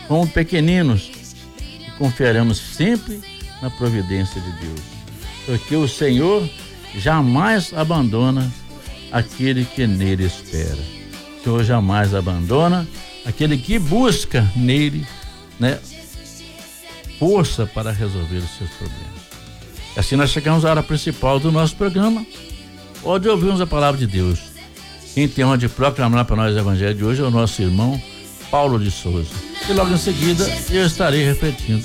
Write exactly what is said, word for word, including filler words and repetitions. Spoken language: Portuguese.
como pequeninos, e confiaremos sempre na providência de Deus, porque o Senhor jamais abandona aquele que nele espera. O Senhor jamais abandona aquele que busca nele, né, força para resolver os seus problemas. Assim nós chegamos à hora principal do nosso programa, onde ouvimos a palavra de Deus. Quem tem onde proclamar para nós o evangelho de hoje é o nosso irmão Paulo de Souza. E logo em seguida eu estarei refletindo